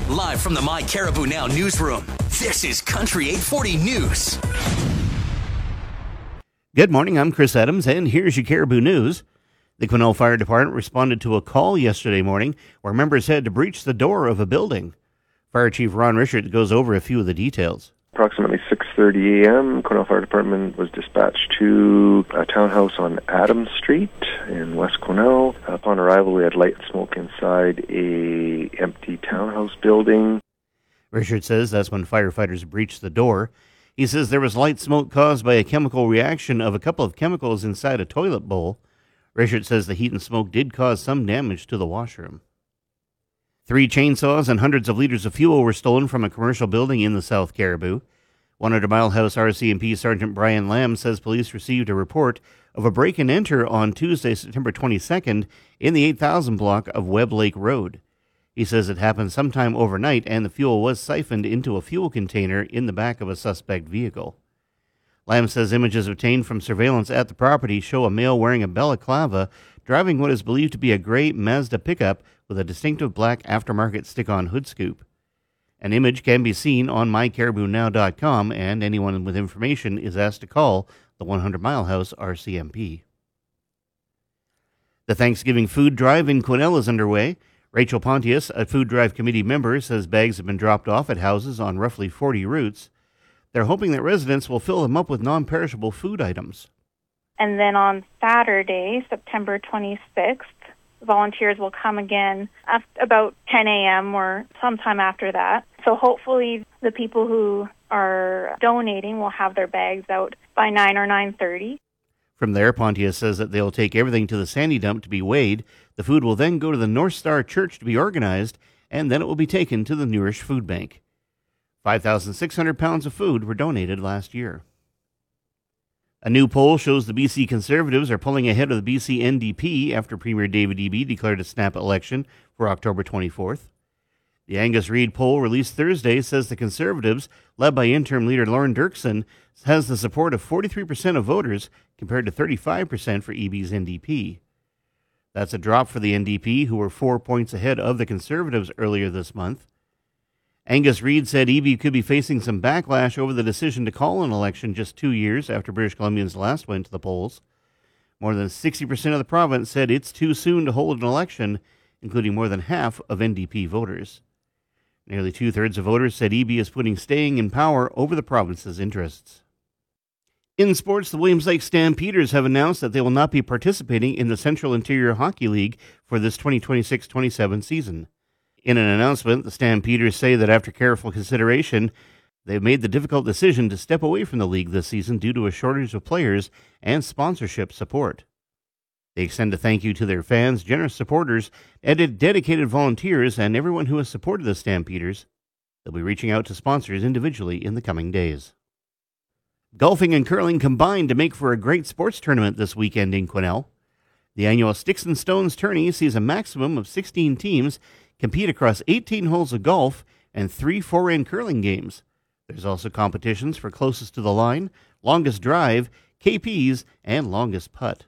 Live from the My Caribou Now newsroom, this is Country 840 News. Good morning, I'm Chris Adams, and here's your Caribou News. The Quesnel Fire Department responded to a call yesterday morning where members had to breach the door of a building. Fire Chief Ron Richard goes over a few of the details. Approximately 6:30 a.m., Quesnel Fire Department was dispatched to a townhouse on Adams Street in West Quesnel. Upon arrival, we had light smoke inside a empty townhouse building. Richard says that's when firefighters breached the door. He says there was light smoke caused by a chemical reaction of a couple of chemicals inside a toilet bowl. Richard says the heat and smoke did cause some damage to the washroom. 3 chainsaws and hundreds of liters of fuel were stolen from a commercial building in the South Caribou. 100 Mile House RCMP Sergeant Brian Lamb says police received a report of a break-and-enter on Tuesday, September 22nd in the 8000 block of Webb Lake Road. He says it happened sometime overnight and the fuel was siphoned into a fuel container in the back of a suspect vehicle. Lamb says images obtained from surveillance at the property show a male wearing a balaclava driving what is believed to be a gray Mazda pickup with a distinctive black aftermarket stick-on hood scoop. An image can be seen on mycaribounow.com, and anyone with information is asked to call the 100 Mile House RCMP. The Thanksgiving food drive in Quesnel is underway. Rachel Pontius, a food drive committee member, says bags have been dropped off at houses on roughly 40 routes. They're hoping that residents will fill them up with non-perishable food items. And then on Saturday, September 26th, volunteers will come again at about 10 a.m. or sometime after that. So hopefully the people who are donating will have their bags out by 9 or 9:30. From there, Pontius says that they'll take everything to the sandy dump to be weighed. The food will then go to the North Star Church to be organized, and then it will be taken to the Nourish Food Bank. 5,600 pounds of food were donated last year. A new poll shows the BC Conservatives are pulling ahead of the BC NDP after Premier David Eby declared a snap election for October 24th. The Angus Reid poll released Thursday says the Conservatives, led by interim leader Lorne Dirksen, has the support of 43% of voters compared to 35% for Eby's NDP. That's a drop for the NDP, who were 4 points ahead of the Conservatives earlier this month. Angus Reid said Eby could be facing some backlash over the decision to call an election just 2 years after British Columbians last went to the polls. More than 60% of the province said it's too soon to hold an election, including more than half of NDP voters. Nearly 2/3 of voters said Eby is putting staying in power over the province's interests. In sports, the Williams Lake Stampeders have announced that they will not be participating in the Central Interior Hockey League for this 2026-27 season. In an announcement, the Stampeders say that after careful consideration, they've made the difficult decision to step away from the league this season due to a shortage of players and sponsorship support. They extend a thank you to their fans, generous supporters, and dedicated volunteers, and everyone who has supported the Stampeders. They'll be reaching out to sponsors individually in the coming days. Golfing and curling combined to make for a great sports tournament this weekend in Quesnel. The annual Sticks and Stones tourney sees a maximum of 16 teams compete across 18 holes of golf and 3 4-in curling games. There's also competitions for closest to the line, longest drive, KPs, and longest putt.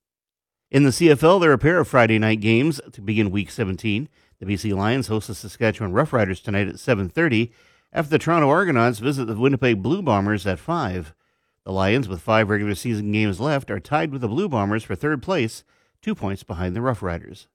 In the CFL, there are a pair of Friday night games to begin Week 17. The BC Lions host the Saskatchewan Roughriders tonight at 7:30, after the Toronto Argonauts visit the Winnipeg Blue Bombers at 5. The Lions, with 5 regular season games left, are tied with the Blue Bombers for third place, 2 points behind the Roughriders.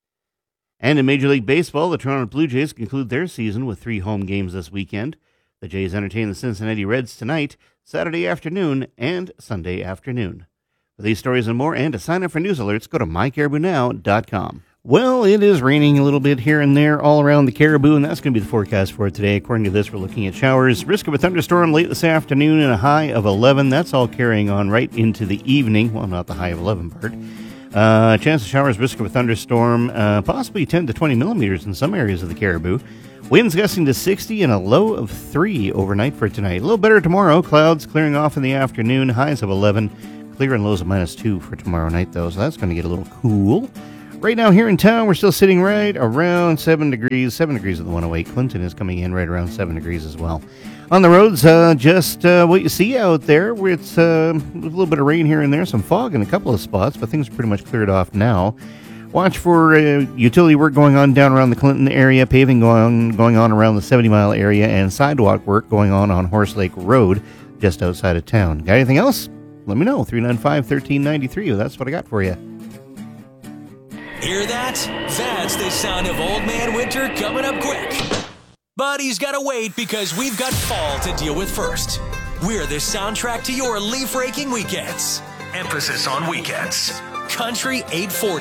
And in Major League Baseball, the Toronto Blue Jays conclude their season with 3 home games this weekend. The Jays entertain the Cincinnati Reds tonight, Saturday afternoon, and Sunday afternoon. For these stories and more, and to sign up for news alerts, go to mycaribounow.com. Well, it is raining a little bit here and there all around the Caribou, and that's going to be the forecast for today. According to this, we're looking at showers. Risk of a thunderstorm late this afternoon and a high of 11. That's all carrying on right into the evening. Well, not the high of 11 part. Chance of showers, risk of a thunderstorm, possibly 10 to 20 millimeters in some areas of the Caribou. Winds gusting to 60 and a low of 3 overnight for tonight. A little better tomorrow. Clouds clearing off in the afternoon. Highs of 11. Clear and lows of -2 for tomorrow night, though, so that's going to get a little cool. Right now here in town, we're still sitting right around 7 degrees. 7 degrees at the 108. Clinton is coming in right around 7 degrees as well. On the roads, just what you see out there. It's a little bit of rain here and there, some fog in a couple of spots, but things are pretty much cleared off now. Watch for utility work going on down around the Clinton area, paving going on around the 70 Mile area, and sidewalk work going on Horse Lake Road just outside of town. Got anything else? Let me know. 395-1393. That's what I got for you. Hear that? That's the sound of Old Man Winter coming up quick. But he's got to wait because we've got fall to deal with first. We're the soundtrack to your leaf-raking weekends. Emphasis on weekends. Country 840.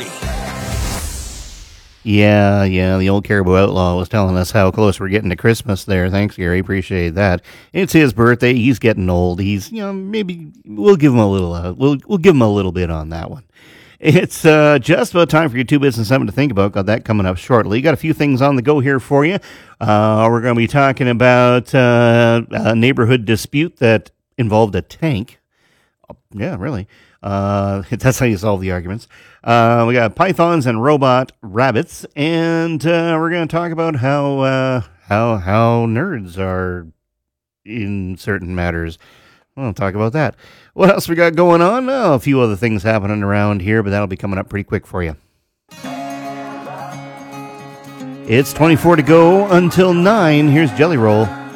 Yeah, the old Caribou Outlaw was telling us how close we're getting to Christmas there. Thanks, Gary. Appreciate that. It's his birthday. He's getting old. He's, maybe we'll give him a little, we'll give him a little bit on that one. It's just about time for your 2 bits and something to think about. Got that coming up shortly. Got a few things on the go here for you. We're going to be talking about a neighborhood dispute that involved a tank. Yeah, really. That's how you solve the arguments. We got pythons and robot rabbits, and we're going to talk about how nerds are in certain matters. We'll talk about that. What else we got going on? Oh, a few other things happening around here, but that'll be coming up pretty quick for you. It's 24 to go until 9. Here's Jelly Roll.